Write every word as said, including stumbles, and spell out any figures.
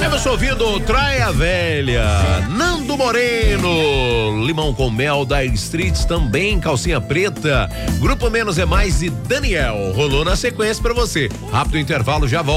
Temos ouvido Traia Velha, Nando Moreno, Limão com Mel da Streets também, Calcinha Preta, Grupo Menos é Mais e Daniel. Rolou na sequência pra você. Rápido intervalo, já volta.